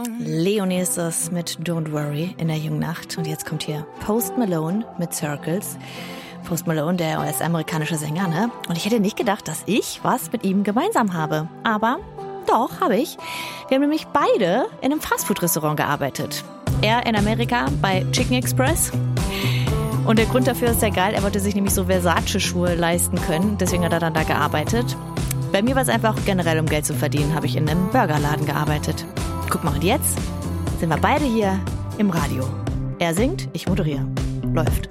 Leonie ist das mit Don't Worry in der jungen Nacht. Und jetzt kommt hier Post Malone mit Circles. Post Malone, der US-amerikanische Sänger, ne? Und ich hätte nicht gedacht, dass ich was mit ihm gemeinsam habe. Aber doch, habe ich. Wir haben nämlich beide in einem Fastfood-Restaurant gearbeitet. Er in Amerika bei Chicken Express. Und der Grund dafür ist sehr geil. Er wollte sich nämlich so Versace-Schuhe leisten können. Deswegen hat er dann da gearbeitet. Bei mir war es einfach generell, um Geld zu verdienen, habe ich in einem Burgerladen gearbeitet. Guck mal, und jetzt sind wir beide hier im Radio. Er singt, ich moderiere. Läuft.